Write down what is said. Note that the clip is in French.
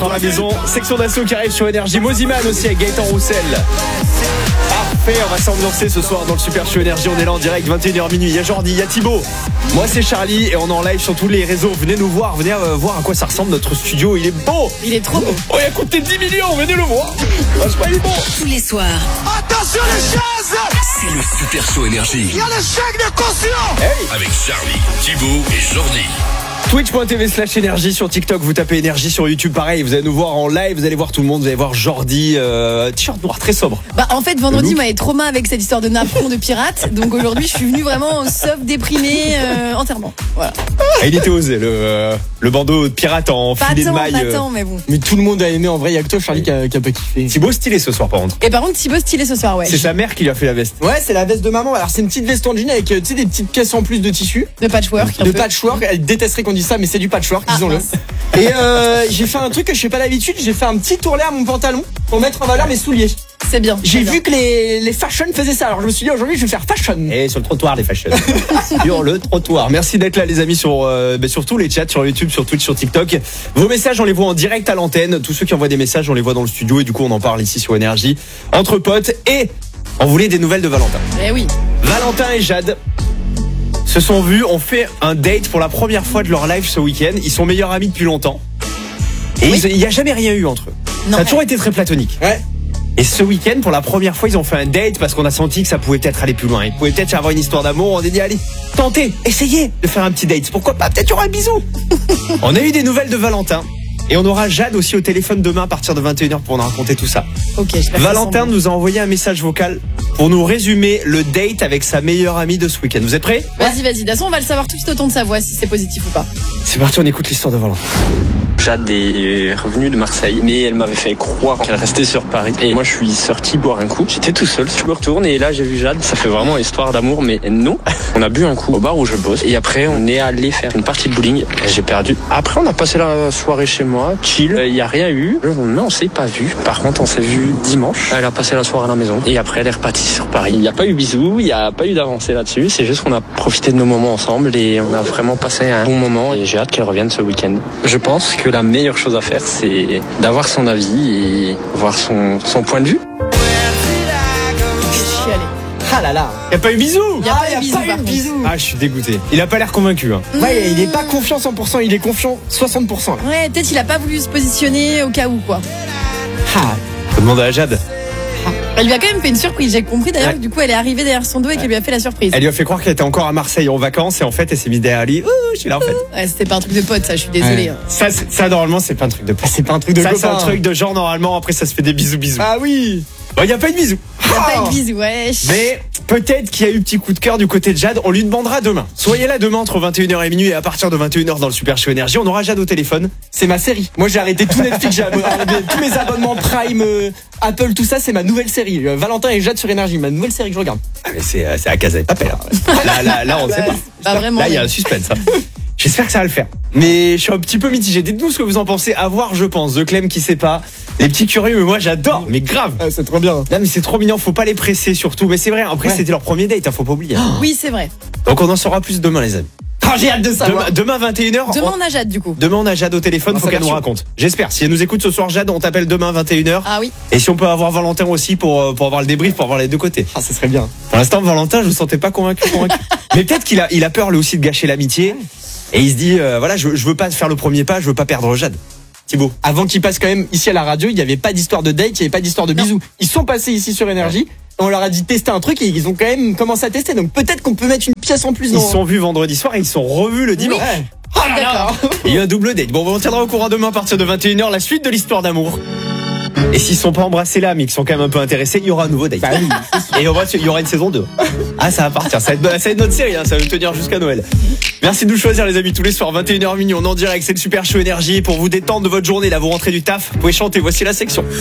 dans la maison. Section d'assaut qui arrive sur Énergie. Moziman aussi avec Gaëtan Roussel. Parfait, on va s'ambiancer ce soir dans le Super Show Énergie. On est là en direct, 21h minuit. Il y a Jordi, il y a Thibaut. Moi c'est Charlie et on est en live sur tous les réseaux. Venez nous voir, venez voir à quoi ça ressemble notre studio. Il est beau. Il est trop beau. Oh, il a coûté 10 millions, venez le voir. Franchement, il est bon. Tous les soirs. Attention les chaises. C'est le Super Show Énergie. Il y a le chèque de caution. Hey. Avec Charlie, Thibaut et Jordi. Twitch.tv/énergie sur TikTok, vous tapez énergie sur YouTube, pareil, vous allez nous voir en live, vous allez voir tout le monde, vous allez voir Jordi, t-shirt noir très sobre. Bah en fait vendredi m'avait trauma avec cette histoire de napperon de pirate, donc aujourd'hui je suis venu vraiment sauf déprimé entièrement. Voilà. Et il était osé le bandeau de pirate en filet de maille. Pas tant, mais bon. Mais tout le monde a aimé en vrai, il y a que toi Charlie qui a pas kiffé. Thibaut stylé ce soir par contre. Et par contre Thibaut stylé ce soir, ouais. C'est sa mère qui lui a fait la veste. Ouais, c'est la veste de maman. Alors c'est une petite veste en jean avec tu sais des petites pièces en plus de tissu. De patchwork. De patchwork, elle détesterait qu'on dise ça mais c'est du patchwork, disons-le. Mince. Et j'ai fait un truc que je fais pas d'habitude, j'ai fait un petit tourlet à mon pantalon pour mettre en valeur mes souliers. C'est bien. J'ai c'est vu bien. que les fashion faisaient ça, alors je me suis dit aujourd'hui je vais faire fashion. Et sur le trottoir les fashion. Sur le trottoir. Merci d'être là les amis sur tous les chats, sur YouTube, sur Twitch, sur TikTok. Vos messages on les voit en direct à l'antenne. Tous ceux qui envoient des messages on les voit dans le studio et du coup on en parle ici sur Énergie. Entre potes et on voulait des nouvelles de Valentin. Eh oui. Valentin et Jade se sont vus, ont fait un date pour la première fois de leur live ce week-end. Ils sont meilleurs amis depuis longtemps. Et Oui. il n'y a jamais rien eu entre eux. Non, Ça a toujours été très platonique. Ouais. Et ce week-end, pour la première fois, ils ont fait un date parce qu'on a senti que ça pouvait peut-être aller plus loin. Il pouvait peut-être y avoir une histoire d'amour. On a dit, allez, tentez, essayez de faire un petit date. Pourquoi pas? Peut-être y aura un bisou. On a eu des nouvelles de Valentin. Et on aura Jade aussi au téléphone demain à partir de 21h pour nous raconter tout ça. Ok, je vais Valentin nous a envoyé un message vocal pour nous résumer le date avec sa meilleure amie de ce week-end. Vous êtes prêts? Vas-y. De toute façon, on va le savoir tout de suite au ton de sa voix si c'est positif ou pas. C'est parti, on écoute l'histoire de Valentin. Jade est revenue de Marseille, mais elle m'avait fait croire qu'elle restait sur Paris. Et moi, je suis sorti boire un coup. J'étais tout seul. Je me retourne et là, j'ai vu Jade. Ça fait vraiment histoire d'amour, mais non. On a bu un coup au bar où je bosse. Et après, on est allé faire une partie de bowling. J'ai perdu. Après, on a passé la soirée chez moi, chill. Il y a rien eu. Non, on s'est pas vu. Par contre, on s'est vu dimanche. Elle a passé la soirée à la maison. Et après, elle est repartie sur Paris. Il n'y a pas eu bisous. Il n'y a pas eu d'avancée là-dessus. C'est juste qu'on a profité de nos moments ensemble et on a vraiment passé un bon moment. Et j'ai hâte qu'elle revienne ce week-end. Je pense que la meilleure chose à faire, c'est d'avoir son avis et voir son point de vue. Chialer. Ah là là. Y a pas eu bisous? Il y a pas eu bisous, par contre. Ah, je suis dégoûté. Il a pas l'air convaincu. Hein. Ouais, il est pas confiant 100%, il est confiant 60% là. Ouais, peut-être il a pas voulu se positionner au cas où quoi. Ah. Faut demander à Jade. Elle lui a quand même fait une surprise. J'ai compris d'ailleurs Ouais. que du coup elle est arrivée derrière son dos et qu'elle lui a fait la surprise. Elle lui a fait croire qu'elle était encore à Marseille en vacances et en fait elle s'est mise derrière lui. Ouh, je suis là en fait. Ouais, c'était pas un truc de pote, ça. Je suis désolée. Ouais. hein. Ça normalement c'est pas un truc de Ah, c'est pas un truc de ça c'est copain. un truc de genre normalement après ça se fait des bisous. Ah oui. Bon, y a pas eu de bisous. Il y a pas eu de bisous, ouais. Mais peut-être qu'il y a eu petit coup de cœur du côté de Jade. On lui demandera demain. Soyez là demain entre 21h et minuit et à partir de 21h dans le Super Show Énergie. On aura Jade au téléphone. C'est ma série. Moi j'ai arrêté tout Netflix, j'ai arrêté tous mes abonnements Prime, Apple, tout ça, c'est ma nouvelle série. Valentin et Jade sur Énergie, ma nouvelle série que je regarde. Ah mais c'est à Casa Papel. Là on sait pas. Pas vraiment. Là il y a un suspense. Hein. J'espère que ça va le faire. Mais je suis un petit peu mitigé. Dites-nous ce que vous en pensez. À voir, je pense. The Clem qui sait pas. Les petits curieux, mais moi j'adore. Mais grave. Ah, c'est trop bien. Là mais c'est trop mignon. Faut pas les presser surtout. Mais c'est vrai. Après Ouais. c'était leur premier date. Hein, faut pas oublier. Oui, c'est vrai. Donc on en saura plus demain les amis. Ah, j'ai hâte de savoir. Demain 21h. Demain on a Jade du coup. Demain on a Jade au téléphone. Ah, Faut ça qu'elle nous va raconte. J'espère. Si elle nous écoute ce soir Jade, on t'appelle demain 21h. Ah oui. Et si on peut avoir Valentin aussi pour avoir le débrief, pour avoir les deux côtés. Ah, ça serait bien. Pour l'instant Valentin, je vous sentais pas convaincu. Mais peut-être qu'il a peur lui aussi de gâcher l'amitié. Et il se dit voilà, je veux pas faire le premier pas, je veux pas perdre Jade. Thibaut. Avant qu'ils passent quand même ici à la radio, il n'y avait pas d'histoire de date, il n'y avait pas d'histoire de bisous. Ils sont passés ici sur Énergie. On leur a dit tester un truc et ils ont quand même commencé à tester. Donc peut-être qu'on peut mettre une pièce en plus Ils dans. se sont vus vendredi soir et ils se sont revus le dimanche. Ouais. Oh là là. Il y a eu un double date. Bon, on tiendra au courant demain à partir de 21h la suite de l'histoire d'amour. Et s'ils sont pas embrassés là, mais qu'ils sont quand même un peu intéressés, il y aura un nouveau date. Bah oui, Et il y aura une saison 2. Ah, ça va partir. Ça va être notre série, hein. Ça va tenir jusqu'à Noël. Merci de nous choisir, les amis, tous les soirs, 21h minuit. On est en direct, c'est le Super Show Énergie. Pour vous détendre de votre journée, là, vous rentrez du taf. Vous pouvez chanter. Voici la section.